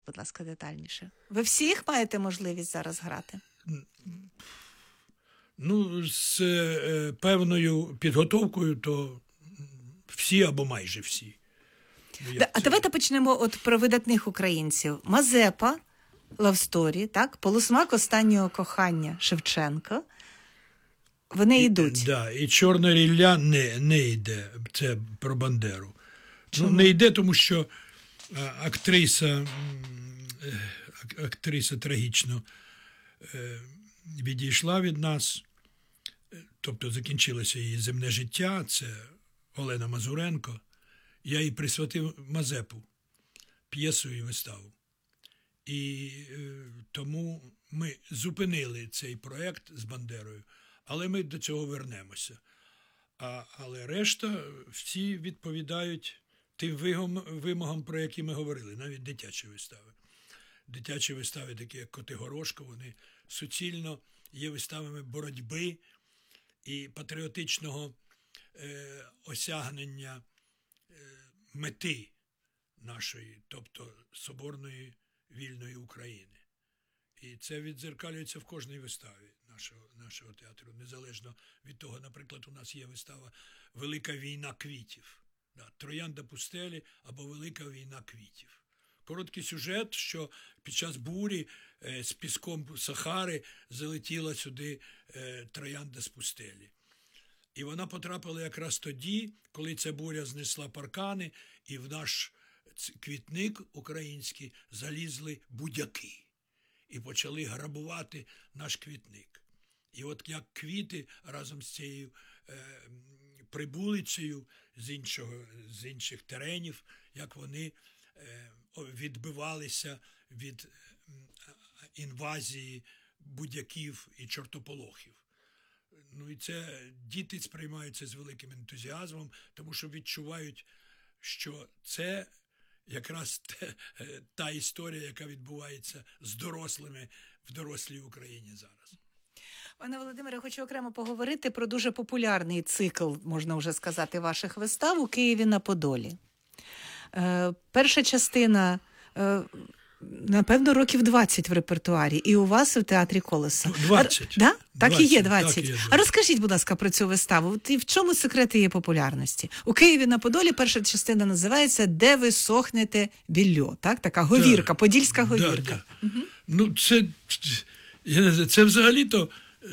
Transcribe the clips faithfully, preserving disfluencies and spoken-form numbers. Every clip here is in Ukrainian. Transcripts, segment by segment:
Будь ласка, детальніше. Ви всі їх маєте можливість зараз грати? Ну, з е, певною підготовкою, то всі або майже всі. Ну, Да, а це... давайте почнемо от про видатних українців. Мазепа, Лавсторі, так? Полусмак останнього кохання Шевченка. Вони і, йдуть. Да, і Чорна рілля не, не йде. Це про Бандеру. Ну, не йде, тому що а, актриса, актриса трагічно е, відійшла від нас. Тобто закінчилося її земне життя. Це Олена Мазуренко. Я їй присвятив Мазепу, п'єсу і виставу. І е, тому ми зупинили цей проєкт з Бандерою, але ми до цього вернемося. А, але решта всі відповідають тим вимогам, вимогам, про які ми говорили, навіть дитячі вистави. Дитячі вистави, такі як Котигорошко, вони суцільно є виставами боротьби і патріотичного е, осягнення е, мети нашої, тобто соборної вільної України. І це віддзеркалюється в кожній виставі нашого, нашого театру, незалежно від того, наприклад, у нас є вистава «Велика війна квітів», да, «Троянда пустелі» або «Велика війна квітів». Короткий сюжет, що під час бурі е, з піском Сахари залетіла сюди е, троянда з пустелі. І вона потрапила якраз тоді, коли ця буря знесла паркани, і в наш квітник український залізли будяки і почали грабувати наш квітник. І от як квіти разом з цією е, прибулицею з, іншого, з інших теренів, як вони е, відбивалися від е, інвазії будяків і чортополохів. Ну і це діти сприймають це з великим ентузіазмом, тому що відчувають, що це якраз те, та історія, яка відбувається з дорослими в дорослій Україні зараз. Пане Володимире, хочу окремо поговорити про дуже популярний цикл, можна вже сказати, ваших вистав у Києві на Подолі. Е, перша частина, е, напевно, років двадцять в репертуарі, і у вас в театрі «Колесо». двадцять. А, да? Так двадцять, і є двадцять. так і є. А розкажіть, будь ласка, про цю виставу. І в чому секрет її популярності? У Києві на Подолі перша частина називається «Де ви сохнете більо». Так? Така говірка, да, подільська говірка. Да, да. Угу. Ну, це, це взагалі-то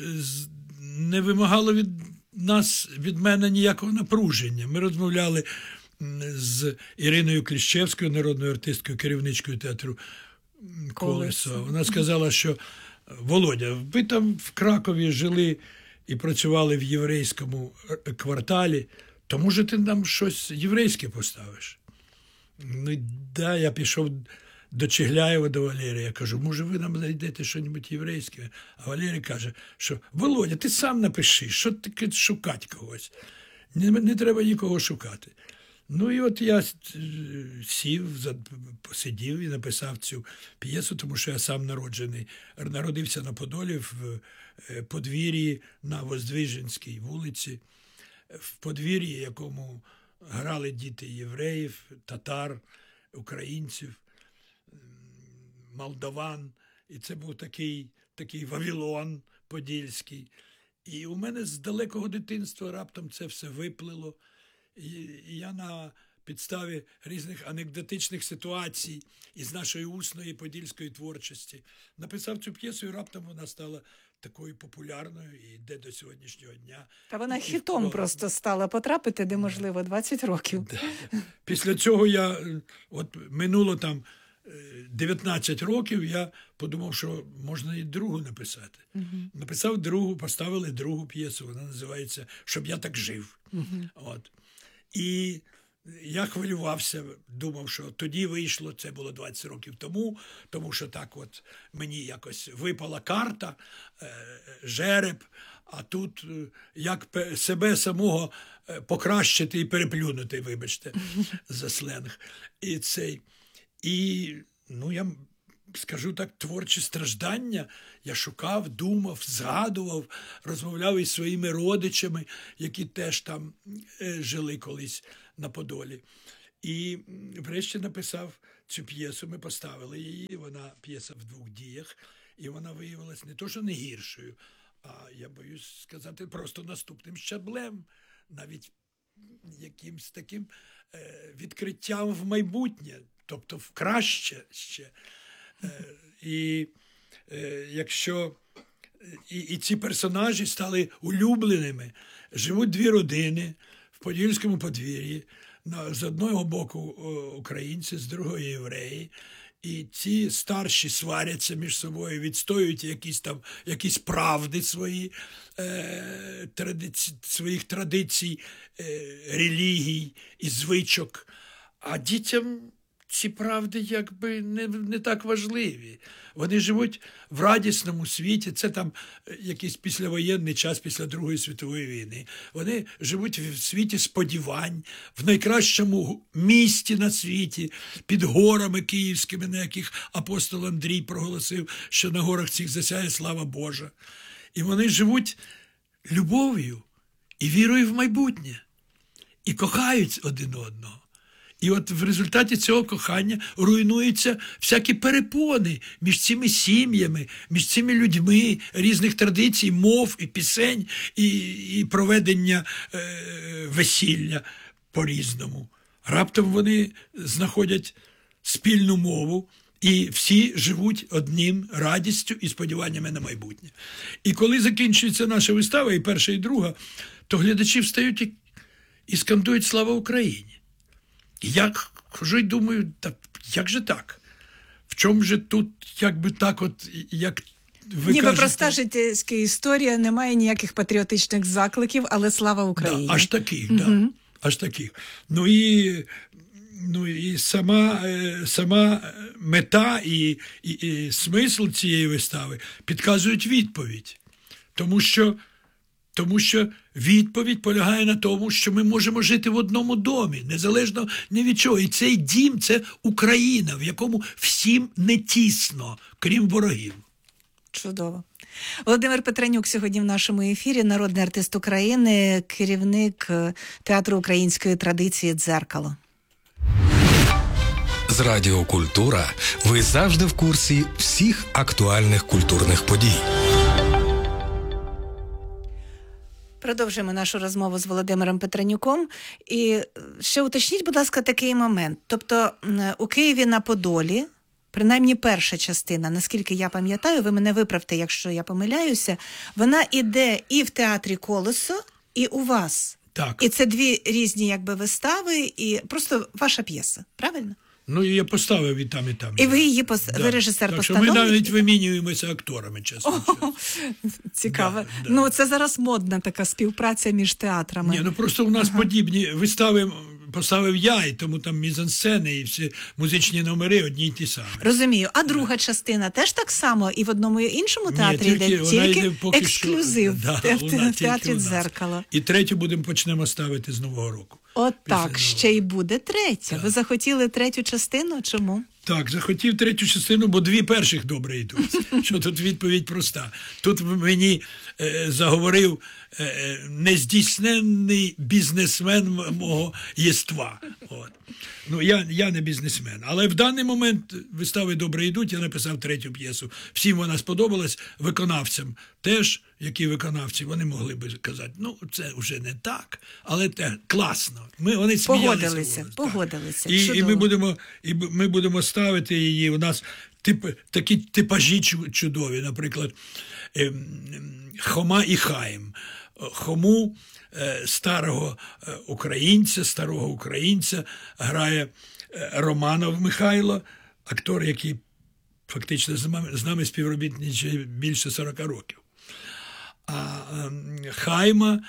не вимагало від нас, від мене ніякого напруження. Ми розмовляли з Іриною Кліщевською, народною артисткою, керівничкою театру «Колесо». Вона сказала, що Володя, ви там в Кракові жили і працювали в єврейському кварталі, то може ти нам щось єврейське поставиш? Ну, да, я пішов до Чигляєва, до Валерія. Я кажу, може ви нам знайдете щось єврейське? А Валерій каже, що Володя, ти сам напиши, що таке шукати когось? Не, не треба нікого шукати. Ну і от я сів, посидів і написав цю п'єсу, тому що я сам народжений. Народився на Подолі в подвір'ї на Воздвиженській вулиці, в подвір'ї, якому грали діти євреїв, татар, українців, молдаван. І це був такий, такий Вавилон подільський. І у мене з далекого дитинства раптом це все виплило. І я на підставі різних анекдотичних ситуацій із нашої усної подільської творчості написав цю п'єсу, і раптом вона стала такою популярною і йде до сьогоднішнього дня. Та вона і хітом в... просто стала потрапити, де, можливо, двадцять років. Да. Після цього я, от минуло там дев'ятнадцять років, я подумав, що можна і другу написати. Угу. Написав другу, поставили другу п'єсу, вона називається «Щоб я так жив». Угу. От. І я хвилювався, думав, що тоді вийшло, це було двадцять років тому, тому що так от мені якось випала карта, жереб, а тут як себе самого покращити і переплюнути, вибачте, за сленг. І цей, і, ну, я скажу так, творчі страждання я шукав, думав, згадував, розмовляв із своїми родичами, які теж там е, жили колись на Подолі. І врешті написав цю п'єсу, ми поставили її, вона п'єса в двох діях, і вона виявилась не то, що не гіршою, а, я боюсь сказати, просто наступним щаблем, навіть якимсь таким е, відкриттям в майбутнє, тобто в краще ще. Е, і е, якщо і, і ці персонажі стали улюбленими, живуть дві родини в Подільському подвір'ї, з одного боку українці, з другого євреї, і ці старші сваряться між собою, відстоюють якісь там якісь правди свої, е, традиці, своїх традицій, е, релігій і звичок. А дітям ці правди якби не, не так важливі. Вони живуть в радісному світі, це там якийсь післявоєнний час після Другої світової війни. Вони живуть в світі сподівань, в найкращому місті на світі, під горами київськими, на яких апостол Андрій проголосив, що на горах цих засяє слава Божа. І вони живуть любов'ю і вірою в майбутнє. І кохають один одного. І от в результаті цього кохання руйнуються всякі перепони між цими сім'ями, між цими людьми різних традицій, мов і пісень, і, і проведення е, весілля по-різному. Раптом вони знаходять спільну мову, і всі живуть одним радістю і сподіваннями на майбутнє. І коли закінчується наша вистава, і перша, і друга, то глядачі встають і, і скандують «Слава Україні!». І я хожу і думаю, так, як же так? В чому же тут, якби так от, як ви Ніби кажете... проста життєвська історія, немає ніяких патріотичних закликів, але слава Україні. Да, аж таких, угу. да, аж таких. Ну і, ну, і сама, сама мета і, і, і смисл цієї вистави підказують відповідь. Тому що Тому що відповідь полягає на тому, що ми можемо жити в одному домі, незалежно ні від чого. І цей дім – це Україна, в якому всім не тісно, крім ворогів. Чудово. Володимир Петренюк сьогодні в нашому ефірі, народний артист України, керівник Театру української традиції «Дзеркало». З Радіо Культура ви завжди в курсі всіх актуальних культурних подій. Продовжуємо нашу розмову з Володимиром Петренюком. І ще уточніть, будь ласка, такий момент. Тобто у Києві на Подолі, принаймні перша частина, наскільки я пам'ятаю, ви мене виправте, якщо я помиляюся, вона іде і в театрі «Колесо», і у вас. Так. І це дві різні якби вистави, і просто ваша п'єса, правильно? Ну, і я поставив і там, і там. І ви її, пос... да. ви режисер так, постановки? Так що ми навіть вимінюємося акторами, чесно. О, цікаво. Да, да. Ну, це зараз модна така співпраця між театрами. Ні, ну просто у нас ага. подібні вистави поставив я, і тому там мізансцени, і всі музичні номери одні й ті самі. Розумію. А друга да. частина теж так само і в одному і іншому театрі Ні, йде? Тільки, тільки йде поки ексклюзив що, да, в, в театрі «Дзеркало». І третю будемо почнемо ставити з Нового року. От так, ще й буде третя. Так. Ви захотіли третю частину? Чому? Так, захотів третю частину, бо дві перших добре йдуть. Що тут відповідь проста. Тут мені е, заговорив е, нездійсненний бізнесмен мого єства. От. Ну, я, я не бізнесмен. Але в даний момент вистави добре йдуть, я написав третю п'єсу. Всім вона сподобалась, виконавцям теж, які виконавці, вони могли би казати, ну, це вже не так, але те, класно. Ми, вони погодилися, погодилися. І, і, ми будемо, і ми будемо ставити її, у нас тип, такі типажі чудові, наприклад, Хома і Хаїм. Хому, старого українця, старого українця грає Романов Михайло, актор, який фактично з нами співробітничає більше сорока років. А Хайма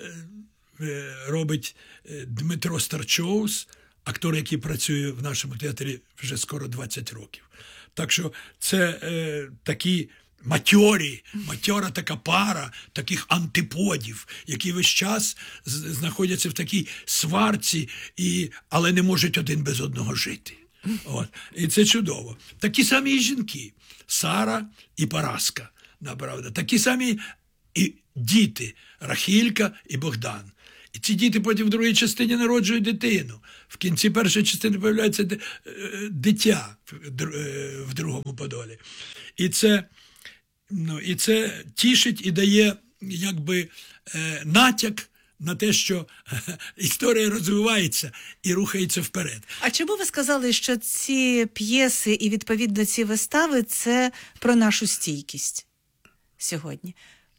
робить Дмитро Старчоус, актор, який працює в нашому театрі вже скоро двадцять років. Так що це е, такі матьорі, матьора така пара таких антиподів, які весь час знаходяться в такій сварці, і, але не можуть один без одного жити. От. І це чудово. Такі самі і жінки. Сара і Параска, направда. Такі самі і діти. Рахілька і Богдан. І ці діти потім в другій частині народжують дитину. В кінці першої частини з'являється дитя в другому Подолі. І це, ну, і це тішить і дає якби натяк на те, що історія розвивається і рухається вперед. А чому ви сказали, що ці п'єси і, відповідно, ці вистави – це про нашу стійкість сьогодні?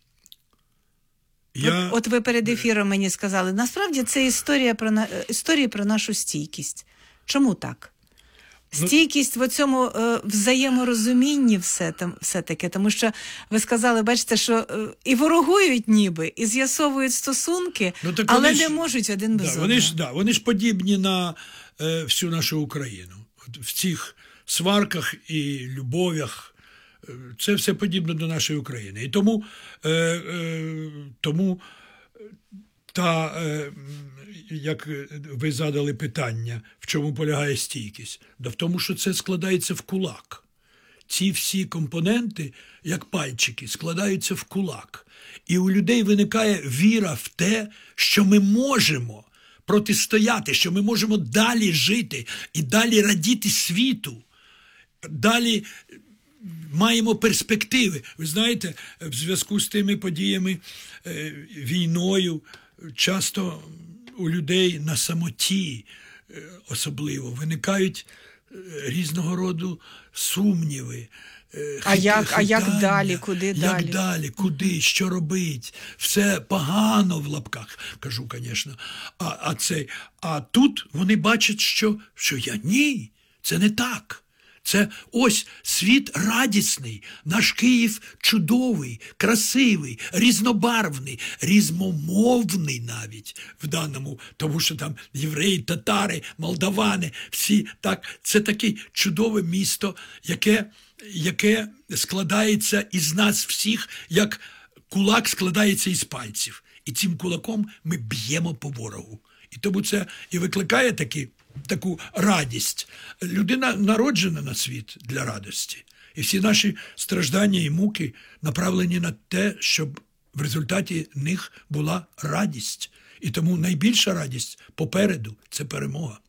Я... От, от ви перед ефіром мені сказали, насправді це історія про, на... історії про нашу стійкість. Чому так? Стійкість в цьому е, взаєморозумінні все, там, все-таки, тому що ви сказали, бачите, що е, і ворогують ніби, і з'ясовують стосунки, ну, але ж, не можуть один без да, одного. Вони ж, да, вони ж подібні на е, всю нашу Україну. От в цих сварках і любов'ях е, це все подібно до нашої України. І тому, е, е, тому та... Е, як ви задали питання, в чому полягає стійкість? Да в тому, що це складається в кулак. Ці всі компоненти, як пальчики, складаються в кулак. І у людей виникає віра в те, що ми можемо протистояти, що ми можемо далі жити і далі радіти світу, далі маємо перспективи. Ви знаєте, в зв'язку з тими подіями, війною, часто у людей на самоті особливо виникають різного роду сумніви. А як, а як далі, куди як далі? Як далі, куди, що робить? Все погано в лапках, кажу, звісно. А, а, це, а тут вони бачать, що, що я ні, це не так. Це ось світ радісний, наш Київ чудовий, красивий, різнобарвний, різномовний навіть в даному, тому що там євреї, татари, молдавани, всі так, це таке чудове місто, яке, яке складається із нас всіх, як кулак складається із пальців. І цим кулаком ми б'ємо по ворогу. І тому це і викликає такі таку радість. Людина народжена на світ для радості. І всі наші страждання і муки направлені на те, щоб в результаті них була радість. І тому найбільша радість попереду – це перемога.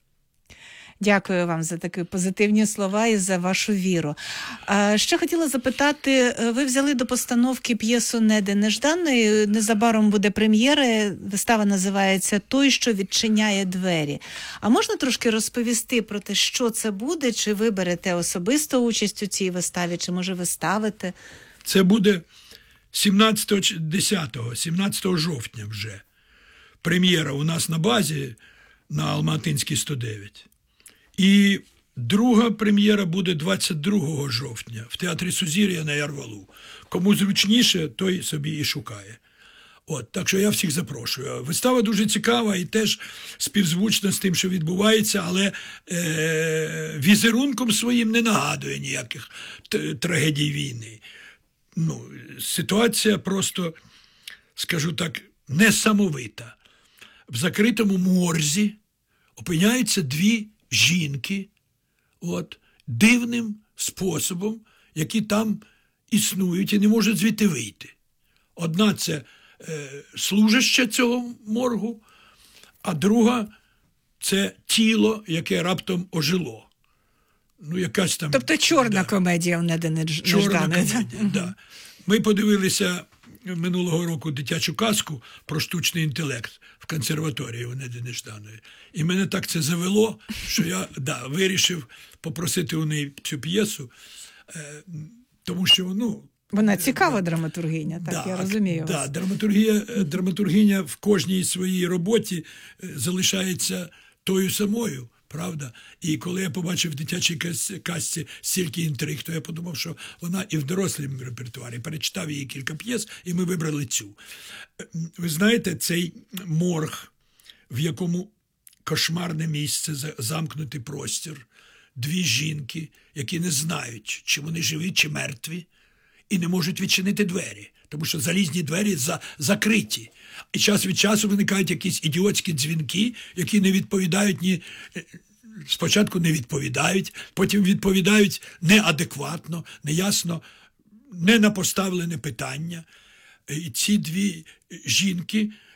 Дякую вам за такі позитивні слова і за вашу віру. А ще хотіла запитати, ви взяли до постановки п'єсу «Неди нежданої», незабаром буде прем'єра, вистава називається «Той, що відчиняє двері». А можна трошки розповісти про те, що це буде, чи ви берете особисто участь у цій виставі, чи може ви ставите? Це буде сімнадцятого, десятого, сімнадцятого жовтня вже. Прем'єра у нас на базі на Алматинській сто дев'ять. І друга прем'єра буде двадцять другого жовтня в театрі Сузір'я на Ярвалу. Кому зручніше, той собі і шукає. От, так що я всіх запрошую. Вистава дуже цікава і теж співзвучна з тим, що відбувається, але е- візерунком своїм не нагадує ніяких т- трагедій війни. Ну, ситуація просто, скажу так, несамовита. В закритому морзі опиняються дві жінки, от, дивним способом, які там існують і не можуть звідти вийти. Одна – це е, служаща цього моргу, а друга – це тіло, яке раптом ожило. Ну, якась там... Тобто чорна да. комедія в «Неди нежданої». Чорна комедія, так. Да. Ми подивилися минулого року дитячу казку про штучний інтелект в консерваторії у «Неди нежданої». І мене так це завело, що я да, вирішив попросити у неї цю п'єсу, е, тому що, ну... Вона цікава драматургиня, так, да, я розумію да, вас. Драматургія, драматургиня в кожній своїй роботі залишається тою самою, правда? І коли я побачив в дитячій казці стільки інтриг, то я подумав, що вона і в дорослому репертуарі. Перечитав її кілька п'єс, і ми вибрали цю. Ви знаєте, цей морг, в якому кошмарне місце, замкнутий простір, дві жінки, які не знають, чи вони живі, чи мертві, і не можуть відчинити двері, тому що залізні двері за, закриті. І час від часу виникають якісь ідіотські дзвінки, які не відповідають ні... Спочатку не відповідають, потім відповідають неадекватно, неясно, не на поставлене питання. І ці дві жінки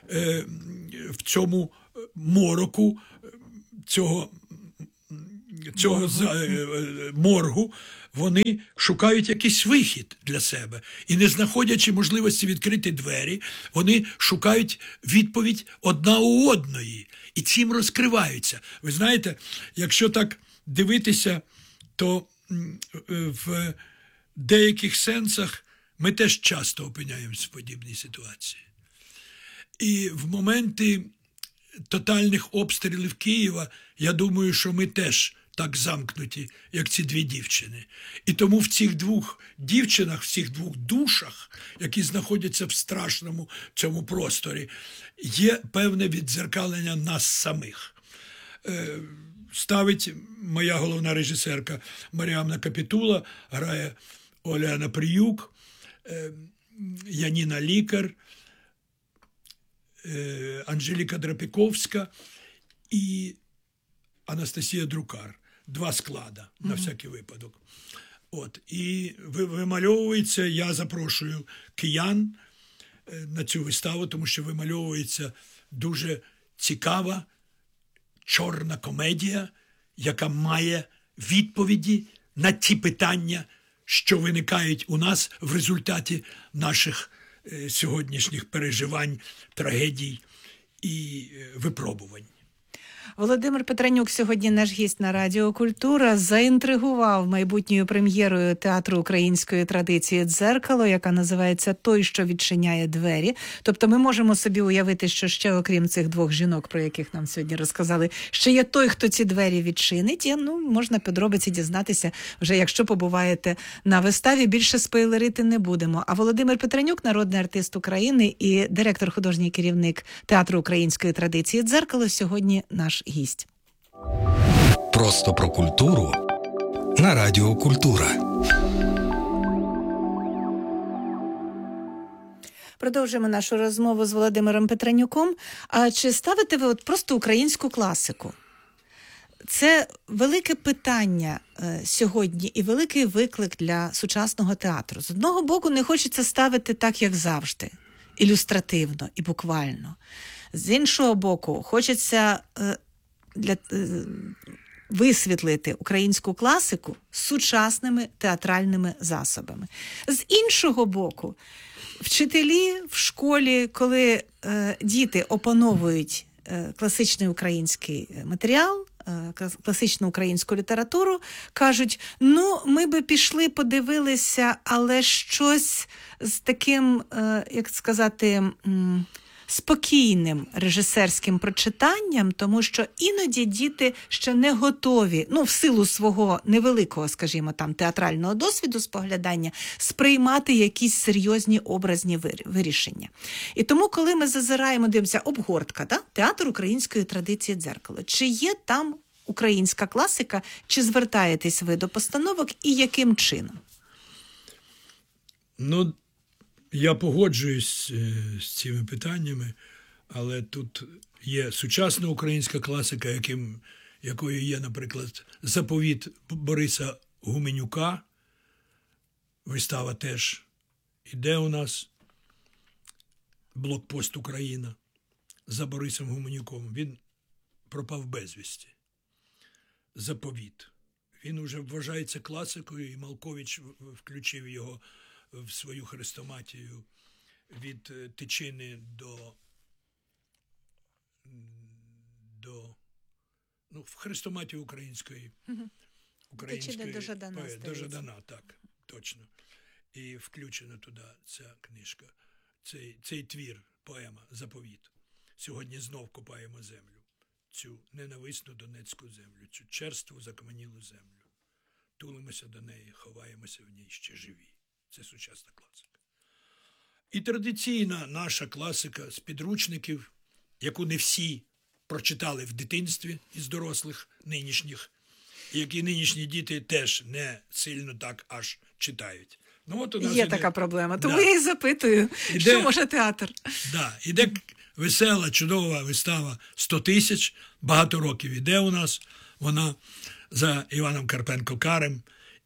е, в цьому мороку цього, цього моргу. За, е, моргу, вони шукають якийсь вихід для себе. І не знаходячи можливості відкрити двері, вони шукають відповідь одна у одної. І цим розкриваються. Ви знаєте, якщо так дивитися, то в деяких сенсах ми теж часто опиняємося в подібній ситуації. І в моменти тотальних обстрілів Києва, я думаю, що ми теж так замкнуті, як ці дві дівчини. І тому в цих двох дівчинах, в цих двох душах, які знаходяться в страшному цьому просторі, є певне віддзеркалення нас самих. Ставить моя головна режисерка Маріамна Капітула, грає Оляна Приюк, Яніна Лікар, Анжеліка Драпіковська і Анастасія Друкар. Два склади, на mm-hmm. всякий випадок. От. І вимальовується, я запрошую киян на цю виставу, тому що вимальовується дуже цікава, чорна комедія, яка має відповіді на ті питання, що виникають у нас в результаті наших е, сьогоднішніх переживань, трагедій і е, випробувань. Володимир Петренюк сьогодні наш гість на Радіо Культура, заінтригував майбутньою прем'єрою театру української традиції «Дзеркало», яка називається «Той, що відчиняє двері». Тобто ми можемо собі уявити, що ще окрім цих двох жінок, про яких нам сьогодні розказали, ще є той, хто ці двері відчинить. І, ну, можна подробиці дізнатися вже, якщо побуваєте на виставі. Більше спойлерити не будемо. А Володимир Петренюк, народний артист України і директор, художній керівник театру української традиції «Дзеркало», сьогодні наш гість. Просто про культуру на Радіо Культура. Продовжуємо нашу розмову з Володимиром Петренюком. А чи ставите ви от просто українську класику? Це велике питання е, сьогодні і великий виклик для сучасного театру. З одного боку, не хочеться ставити так, як завжди, ілюстративно і буквально. З іншого боку, хочеться е, для, е, висвітлити українську класику сучасними театральними засобами. З іншого боку, вчителі в школі, коли е, діти опановують е, класичний український матеріал, е, класичну українську літературу, кажуть, ну, ми би пішли, подивилися, але щось з таким, е, як сказати, м- спокійним режисерським прочитанням, тому що іноді діти ще не готові, ну, в силу свого невеликого, скажімо, там, театрального досвіду споглядання, сприймати якісь серйозні образні вирішення. І тому, коли ми зазираємо, дивимося, обгортка, да? Театр української традиції «Дзеркало». Чи є там українська класика, чи звертаєтесь ви до постановок і яким чином? Ну, я погоджуюсь з цими питаннями, але тут є сучасна українська класика, яким, якою є, наприклад, «Заповіт» Бориса Гуменюка. Вистава теж іде у нас, «Блокпост Україна» за Борисом Гуменюком. Він пропав безвісті. «Заповіт». Він уже вважається класикою, і Малкович включив його в свою хрестоматію від Тичини до, до ну, в хрестоматію української, української Тичина до Жадана, поет, до Жадана, так, точно. І включена туди ця книжка, цей, цей твір, поема «Заповіт». Сьогодні знов копаємо землю, цю ненависну донецьку землю, цю черству закам'янілу землю. Тулимося до неї, ховаємося в ній ще живі. Це сучасна класика. І традиційна наша класика з підручників, яку не всі прочитали в дитинстві із дорослих нинішніх, і які нинішні діти теж не сильно так аж читають. Ну, от у нас є іде, така проблема, тому да, я і запитую, іде, що може театр? Да, іде весела, чудова вистава «сто тисяч», багато років іде у нас, вона за Іваном Карпенко-Карим,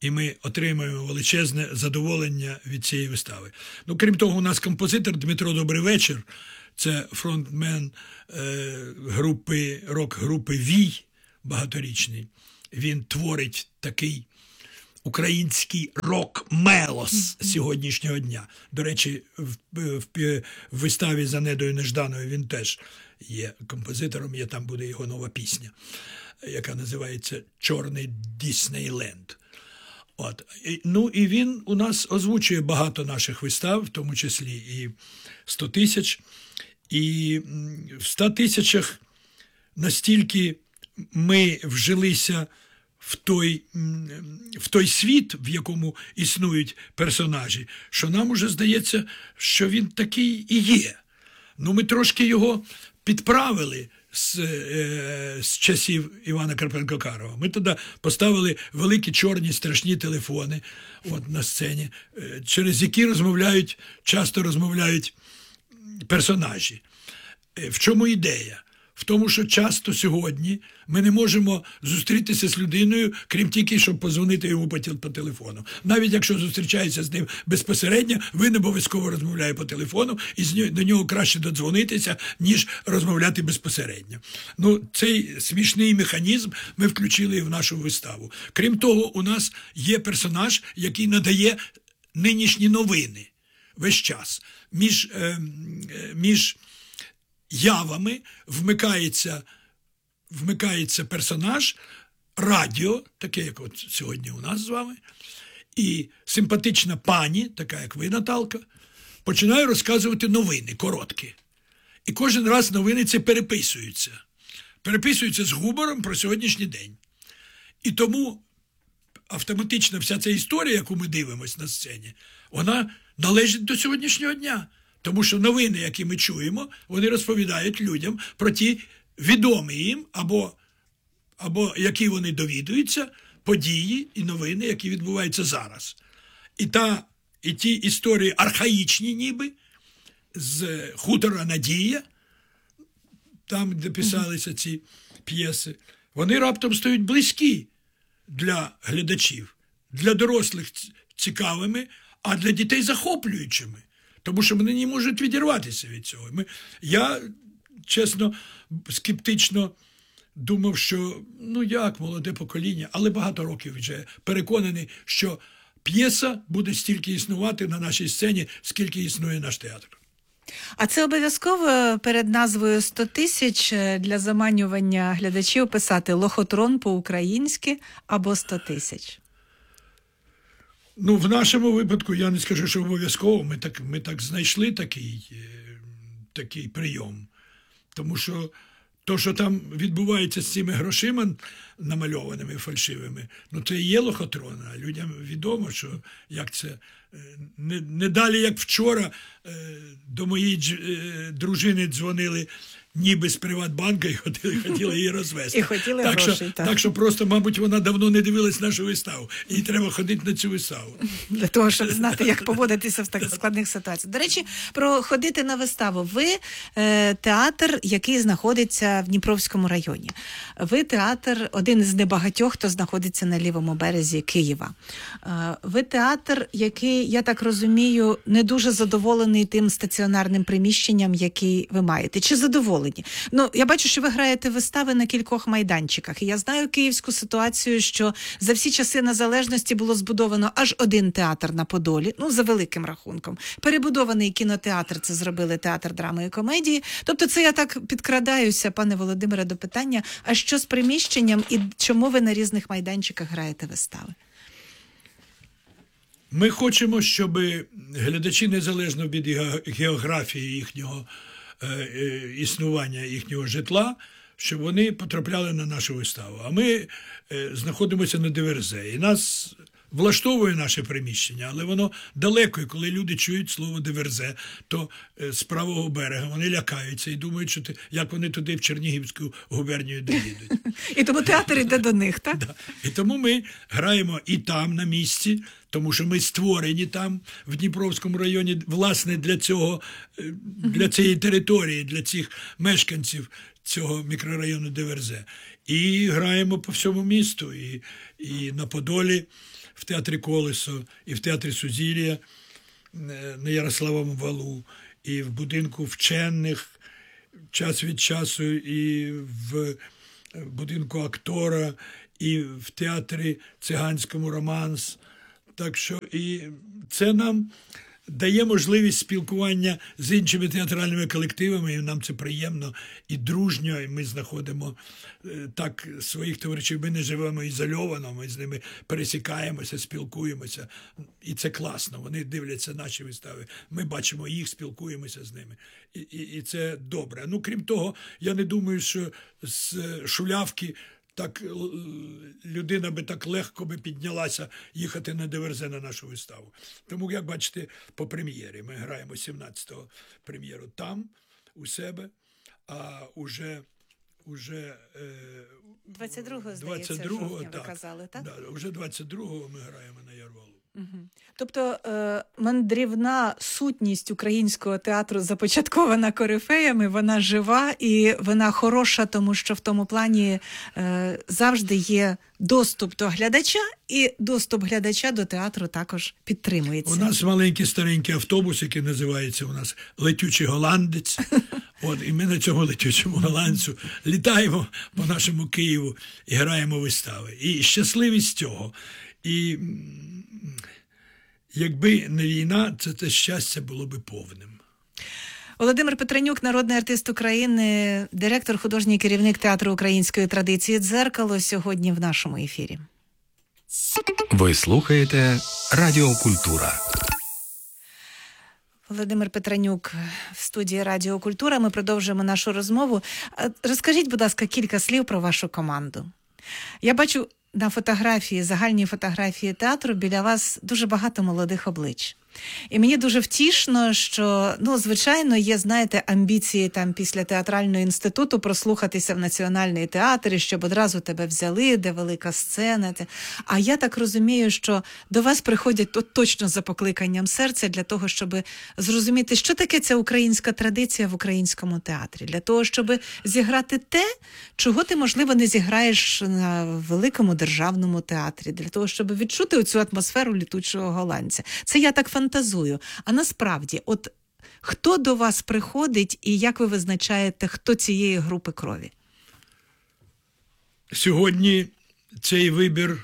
і ми отримаємо величезне задоволення від цієї вистави. Ну, крім того, у нас композитор Дмитро Добривечір, це фронтмен е, групи, рок-групи «Вій» багаторічний. Він творить такий український рок-мелос сьогоднішнього дня. До речі, в, в, в виставі «За Недою Нежданою» він теж є композитором, є, там буде його нова пісня, яка називається «Чорний Діснейленд». От. І, ну, і він у нас озвучує багато наших вистав, в тому числі і сто тисяч. І в ста тисячах настільки ми вжилися в той, в той світ, в якому існують персонажі, що нам уже здається, що він такий і є. Ну, ми трошки його підправили з, е, з часів Івана Карпенко-Карова. Ми тоді поставили великі чорні страшні телефони от, на сцені, е, через які розмовляють, часто розмовляють персонажі. Е, в чому ідея? В тому, що часто сьогодні ми не можемо зустрітися з людиною, крім тільки, щоб позвонити йому по, по телефону. Навіть якщо зустрічається з ним безпосередньо, він обов'язково розмовляє по телефону, і з нього, до нього краще додзвонитися, ніж розмовляти безпосередньо. Ну, цей смішний механізм ми включили і в нашу виставу. Крім того, у нас є персонаж, який надає нинішні новини весь час. Між, е, між явами вмикається, вмикається персонаж, радіо, таке, як от сьогодні у нас з вами, і симпатична пані, така як ви, Наталка, починає розказувати новини, короткі. І кожен раз новини ці переписуються. Переписуються з гумором про сьогоднішній день. І тому автоматично вся ця історія, яку ми дивимося на сцені, вона належить до сьогоднішнього дня. Тому що новини, які ми чуємо, вони розповідають людям про ті відомі їм, або, або які вони довідуються, події і новини, які відбуваються зараз. І, та, і ті історії архаїчні ніби, з хутора «Надія», там, де писалися ці п'єси, вони раптом стають близькі для глядачів, для дорослих цікавими, а для дітей захоплюючими. Тому що вони не можуть відірватися від цього. Ми, я, чесно, скептично думав, що, ну як, молоде покоління, але багато років вже переконаний, що п'єса буде стільки існувати на нашій сцені, скільки існує наш театр. А це обов'язково перед назвою сто тисяч для заманювання глядачів писати «Лохотрон» по-українськи або «сто тисяч»? Ну, в нашому випадку, я не скажу, що обов'язково, ми так, ми так знайшли такий, такий прийом. Тому що то, що там відбувається з цими грошима намальованими фальшивими, ну це і є лохотрон. А людям відомо, що як це, не, не далі, як вчора, до моєї дружини дзвонили ніби з Приватбанка і хотіли, хотіли її розвести. І хотіли так, грошей, що, так. так що просто, мабуть, вона давно не дивилась нашу виставу. Їй треба ходити на цю виставу. Для того, щоб знати, як поводитися в таких складних ситуаціях. До речі, про ходити на виставу. Ви е, театр, який знаходиться в Дніпровському районі. Ви театр, один із небагатьох, хто знаходиться на лівому березі Києва. Е, ви театр, який, я так розумію, не дуже задоволений тим стаціонарним приміщенням, який ви маєте. Чи задоволений? Ну, я бачу, що ви граєте вистави на кількох майданчиках. І я знаю київську ситуацію, що за всі часи незалежності було збудовано аж один театр на Подолі, ну, за великим рахунком. Перебудований кінотеатр, це зробили театр драми і комедії. Тобто це я так підкрадаюся, пане Володимире, до питання, а що з приміщенням і чому ви на різних майданчиках граєте вистави? Ми хочемо, щоб глядачі, незалежно від географії їхнього існування їхнього житла, щоб вони потрапляли на нашу виставу. А ми знаходимося на Диверзе. І нас влаштовує наше приміщення, але воно далеко. І коли люди чують слово Диверзе, то з правого берега вони лякаються і думають, що ти, як вони туди в Чернігівську губернію доїдуть. І тому театр йде до них, так? Да. І тому ми граємо і там, на місці, тому що ми створені там, в Дніпровському районі, власне, для цього, для цієї території, для цих мешканців цього мікрорайону Диверзе. І граємо по всьому місту, і, і на Подолі, в театрі «Колесо», і в театрі «Сузір'я» на Ярославовому валу, і в будинку вчених час від часу, і в будинку актора, і в театрі циганському «Романс». Так що і це нам дає можливість спілкування з іншими театральними колективами, і нам це приємно і дружньо, і ми знаходимо так своїх товаришів. Ми не живемо ізольовано, ми з ними пересікаємося, спілкуємося, і це класно. Вони дивляться наші вистави, ми бачимо їх, спілкуємося з ними, і, і, і це добре. Ну, крім того, я не думаю, що з Шулявки так людина би так легко би піднялася їхати на Диверзе на нашу виставу. Тому, як бачите, по прем'єрі. Ми граємо сімнадцятого прем'єру там, у себе, а уже, уже двадцять другого, здається, двадцять другого, жовтня, так, ви казали, так? Да, уже двадцять другого ми граємо на Ярвалу. Угу. Тобто е, мандрівна сутність українського театру започаткована корифеями, вона жива і вона хороша, тому що в тому плані е, завжди є доступ до глядача, і доступ глядача до театру також підтримується. У нас маленький старенький автобус, який називається у нас «Летючий голландець». От, і ми на цьому летючому голландцю літаємо по нашому Києву і граємо вистави. І щасливі з цього. І якби не війна, це те щастя було би повним. Володимир Петренюк, народний артист України, директор, художній керівник театру української традиції «Дзеркало», сьогодні в нашому ефірі. Ви слухаєте Радіо Культура. Володимир Петренюк в студії Радіо Культура. Ми продовжуємо нашу розмову. Розкажіть, будь ласка, кілька слів про вашу команду. Я бачу на фотографії, загальній фотографії театру біля вас дуже багато молодих облич. І мені дуже втішно, що, ну, звичайно, є, знаєте, амбіції там після театрального інституту прослухатися в Національний театр, щоб одразу тебе взяли, де велика сцена. А я так розумію, що до вас приходять от точно за покликанням серця для того, щоб зрозуміти, що таке ця українська традиція в українському театрі. Для того, щоб зіграти те, чого ти, можливо, не зіграєш на великому державному театрі. Для того, щоб відчути оцю атмосферу літучого голландця. Це я так фантазую. А насправді, от хто до вас приходить і як ви визначаєте, хто цієї групи крові? Сьогодні цей вибір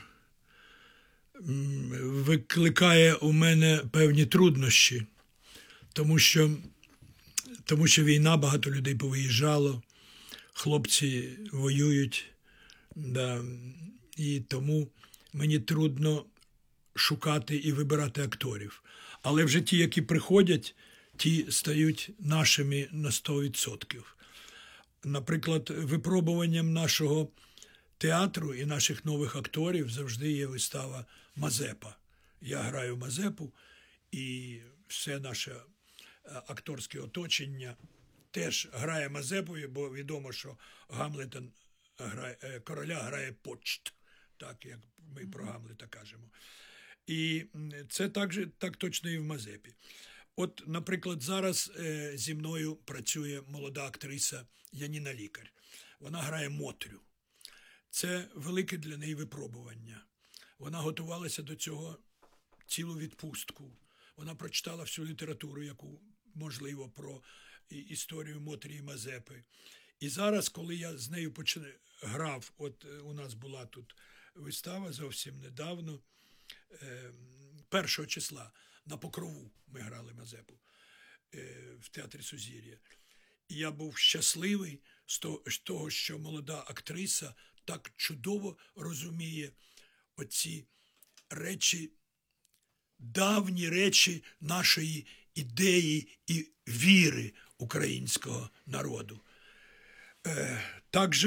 викликає у мене певні труднощі, тому що, тому що війна, багато людей повиїжджало, хлопці воюють, да, і тому мені трудно шукати і вибирати акторів. Але вже ті, які приходять, ті стають нашими на сто відсотків. Наприклад, випробуванням нашого театру і наших нових акторів завжди є вистава «Мазепа». Я граю Мазепу, і все наше акторське оточення теж грає Мазепу, бо відомо, що Гамлета грає, короля грає Почт, так як ми про Гамлета кажемо. І це так, же, так точно і в Мазепі. От, наприклад, зараз е, зі мною працює молода актриса Яніна Лікар. Вона грає Мотрю. Це велике для неї випробування. Вона готувалася до цього цілу відпустку. Вона прочитала всю літературу, яку можливо, про історію Мотрі і Мазепи. І зараз, коли я з нею почав, грав, от у нас була тут вистава зовсім недавно, першого числа на Покрову ми грали Мазепу в театрі «Сузір'я». І я був щасливий з того, що молода актриса так чудово розуміє оці речі, давні речі нашої ідеї і віри українського народу. Також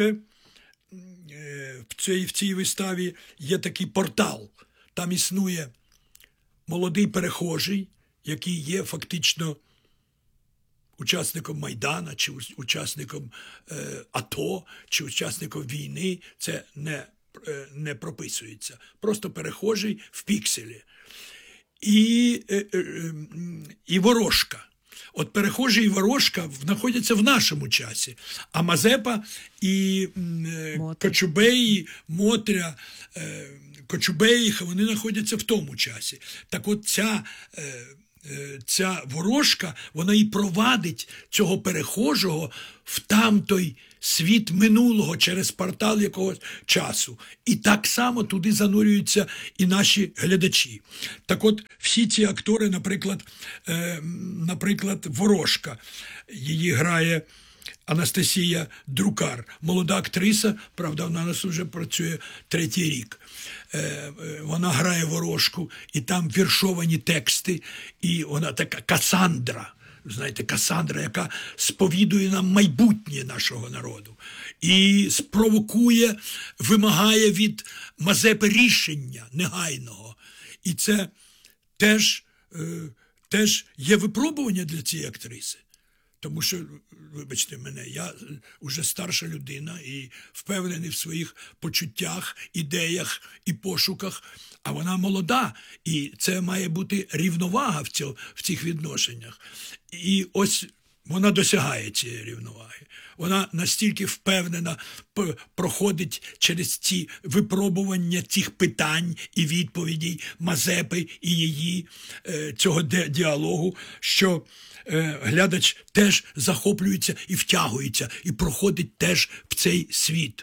в цій, в цій виставі є такий портал. Там існує молодий перехожий, який є фактично учасником Майдану, чи учасником е, АТО, чи учасником війни. Це не, е, не прописується. Просто перехожий в пікселі. І, е, е, і ворожка. От перехожий і ворожка знаходяться в нашому часі. А Мазепа і е, Кочубей, Мотря, е, Кочубеїха, вони знаходяться в тому часі. Так от ця, е, е, ця ворожка, вона і провадить цього перехожого в тамтой світ минулого через портал якогось часу. І так само туди занурюються і наші глядачі. Так от всі ці актори, наприклад, е, наприклад, ворожка, її грає Анастасія Друкар, молода актриса, правда, вона у нас вже працює третій рік. Е, вона грає ворожку, і там віршовані тексти, і вона така Касандра, знаєте, Касандра, яка сповідує нам майбутнє нашого народу. І спровокує, вимагає від Мазепи рішення негайного. І це теж, е, теж є випробування для цієї актриси. Тому що, вибачте мене, я вже старша людина і впевнений в своїх почуттях, ідеях і пошуках, а вона молода, і це має бути рівновага в, цьому, в цих відношеннях. І ось вона досягає цієї рівноваги. Вона настільки впевнена проходить через ці випробування цих питань і відповідей Мазепи і її цього діалогу, що глядач теж захоплюється і втягується, і проходить теж в цей світ,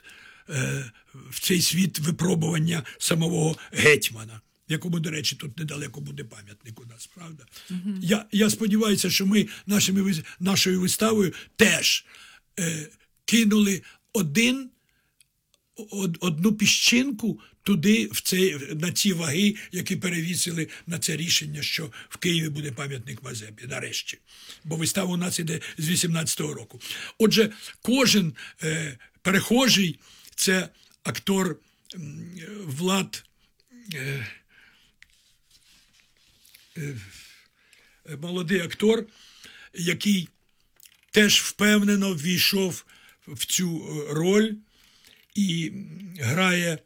в цей світ випробування самого гетьмана, якому, до речі, тут недалеко буде пам'ятник у нас, правда? Угу. Я, я сподіваюся, що ми нашими, нашою виставою теж е, кинули один, од, одну піщинку туди, в цей, на ці ваги, які перевісили на це рішення, що в Києві буде пам'ятник Мазепі, нарешті. Бо вистава у нас іде з вісімнадцятого року. Отже, кожен е, перехожий – це актор е, Влад е, е, молодий актор, який теж впевнено ввійшов в цю роль і грає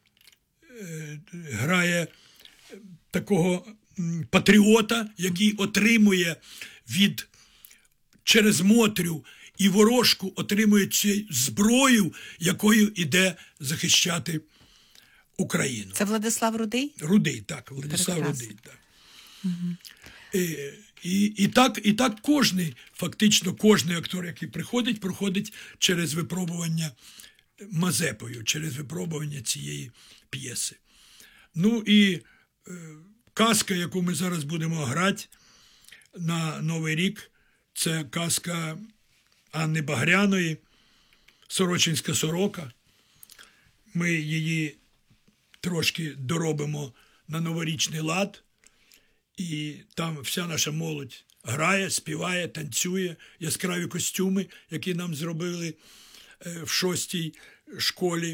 грає такого патріота, який отримує від через Мотрю і ворожку отримує цю зброю, якою іде захищати Україну. Це Владислав Рудий? Рудий, так, Владислав Прекрасно. Рудий, так. Угу. І, і, і, так, і так кожний, фактично кожний актор, який приходить, проходить через випробування Мазепою, через випробування цієї п'єси. Ну і е, казка, яку ми зараз будемо грати на Новий рік, це казка Анни Багряної «Сорочинська сорока». Ми її трошки доробимо на новорічний лад, і там вся наша молодь грає, співає, танцює, яскраві костюми, які нам зробили в шостій школі,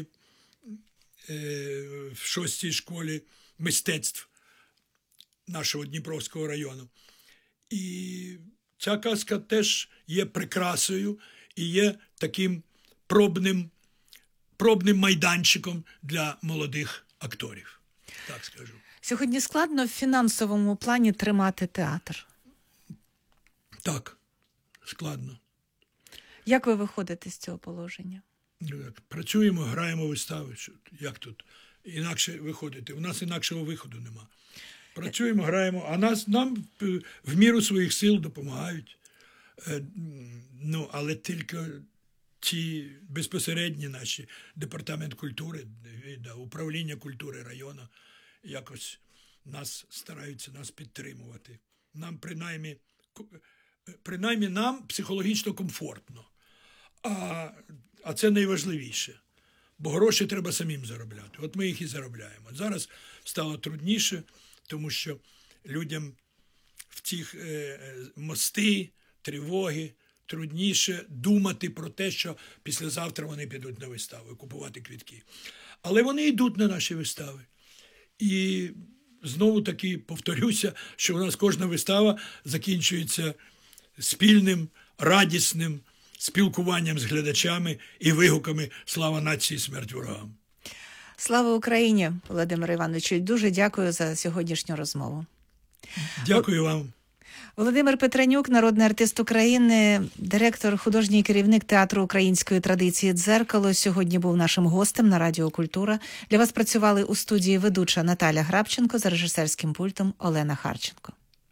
в шостій школі мистецтв нашого Дніпровського району. І ця казка теж є прикрасою і є таким пробним, пробним майданчиком для молодих акторів, так скажу. Сьогодні складно в фінансовому плані тримати театр? Так, складно. Як ви виходите з цього положення? Працюємо, граємо вистави. Як тут інакше виходити? У нас інакшого виходу нема. Працюємо, граємо, а нас, нам в міру своїх сил допомагають. Ну, але тільки ці безпосередні наші департамент культури, управління культури району якось нас стараються нас підтримувати. Нам принаймні, принаймні нам психологічно комфортно. А, а це найважливіше. Бо гроші треба самим заробляти. От ми їх і заробляємо. Зараз стало трудніше, тому що людям в цих е, мости, тривоги, трудніше думати про те, що післязавтра вони підуть на виставу і купувати квитки. Але вони йдуть на наші вистави. І знову таки повторюся, що у нас кожна вистава закінчується спільним, радісним спілкуванням з глядачами і вигуками «Слава нації, смерть ворогам». Слава Україні, Володимире Івановичу. Дуже дякую за сьогоднішню розмову. Дякую вам. Володимир Петренюк, народний артист України, директор, художній керівник театру української традиції «Дзеркало», сьогодні був нашим гостем на Радіо Культура. Для вас працювали у студії ведуча Наталя Грабченко, за режисерським пультом Олена Харченко.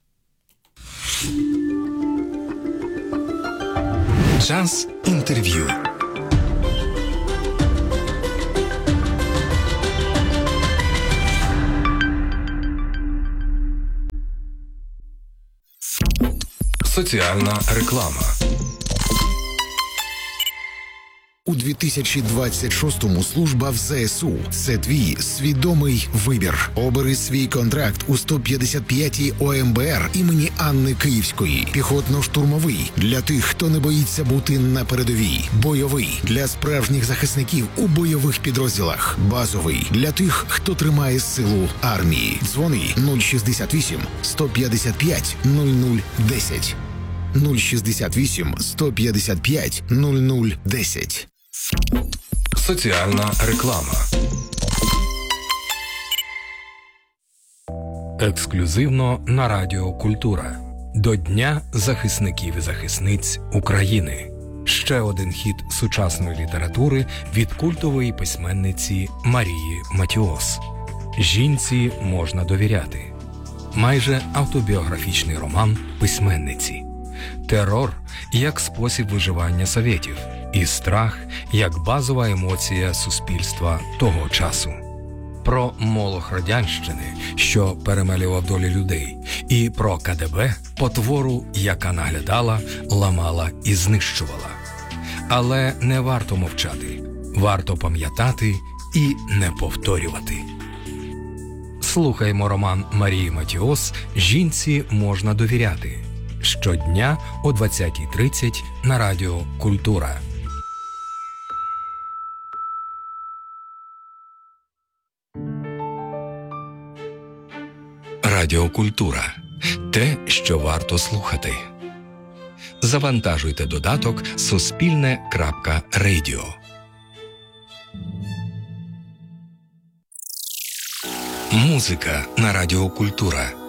Час інтерв'ю. Соціальна реклама. У дві тисячі двадцять шостому служба в ЗСУ – це твій свідомий вибір. Обери свій контракт у сто п'ятдесят п'ятій О Ем Бе Ер імені Анни Київської. Піхотно-штурмовий – для тих, хто не боїться бути на передовій. Бойовий – для справжніх захисників у бойових підрозділах. Базовий – для тих, хто тримає силу армії. Дзвони нуль шістдесят вісім сто п'ятдесят п'ять нуль нуль десять. нуль шістдесят вісім сто п'ятдесят п'ять нуль нуль десять. Соціальна реклама. Ексклюзивно на Радіо Культура. До Дня захисників і захисниць України. Ще один хіт сучасної літератури від культової письменниці Марії Матіос. «Жінці можна довіряти». Майже автобіографічний роман письменниці. Терор як спосіб виживання совєтів і страх як базова емоція суспільства того часу. Про молох радянщини, що перемелював долі людей, і про Ка Де Бе, потвору, яка наглядала, ламала і знищувала. Але не варто мовчати, варто пам'ятати і не повторювати. Слухаймо роман Марії Матіос «Жінці можна довіряти» щодня о двадцятій тридцять на Радіо Культура. Радіо Культура. Те, що варто слухати. Завантажуйте додаток суспільне крапка радіо. Музика на Радіо Культура.